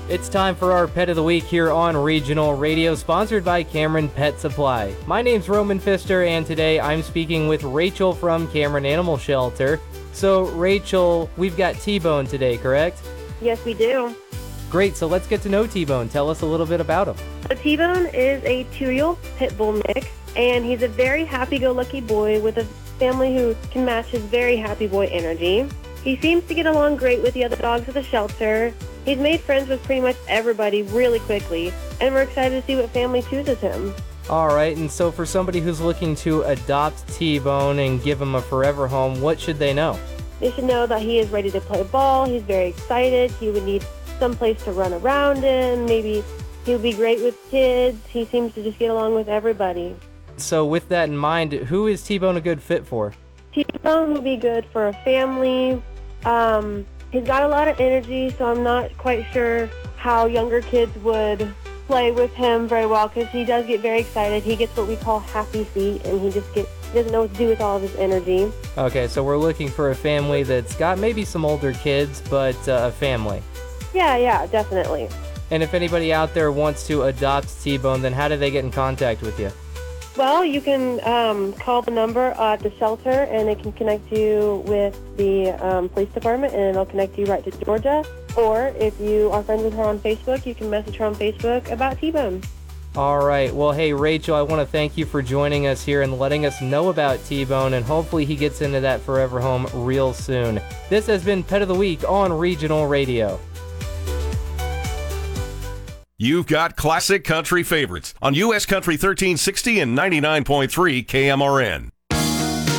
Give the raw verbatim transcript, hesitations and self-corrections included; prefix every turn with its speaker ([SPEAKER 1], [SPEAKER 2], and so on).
[SPEAKER 1] It's time for our Pet of the Week here on Regional Radio, sponsored by Cameron Pet Supply. My name's Roman Pfister, and today I'm speaking with Rachel from Cameron Animal Shelter. So, Rachel, we've got T-Bone today, correct?
[SPEAKER 2] Yes, we do.
[SPEAKER 1] Great, so let's get to know T-Bone. Tell us a little bit about him.
[SPEAKER 2] So T-Bone is a two-year-old pit bull mix, and he's a very happy-go-lucky boy with a family who can match his very happy boy energy. He seems to get along great with the other dogs at the shelter. He's made friends with pretty much everybody really quickly, and we're excited to see what family chooses him.
[SPEAKER 1] All right, and so for somebody who's looking to adopt T-Bone and give him a forever home, what should they know?
[SPEAKER 2] They should know that he is ready to play ball. He's very excited. He would need some place to run around in. Maybe he'll be great with kids. He seems to just get along with everybody.
[SPEAKER 1] So with that in mind, who is T-Bone a good fit for?
[SPEAKER 2] T-Bone would be good for a family. Um, he's got a lot of energy, so I'm not quite sure how younger kids would play with him very well, because he does get very excited. He gets what we call happy feet, and he just gets, he doesn't know what to do with all of his energy.
[SPEAKER 1] Okay, so we're looking for a family that's got maybe some older kids, but uh, a family.
[SPEAKER 2] Yeah, yeah, definitely.
[SPEAKER 1] And if anybody out there wants to adopt T-Bone, then how do they get in contact with you?
[SPEAKER 2] Well, you can um, call the number at the shelter, and it can connect you with the um, police department, and it'll connect you right to Georgia. Or if you are friends with her on Facebook, you can message her on Facebook about T-Bone.
[SPEAKER 1] All right. Well, hey, Rachel, I want to thank you for joining us here and letting us know about T-Bone, and hopefully he gets into that forever home real soon. This has been Pet of the Week on Regional Radio.
[SPEAKER 3] You've got classic country favorites on U S Country thirteen sixty and ninety-nine point three K M R N.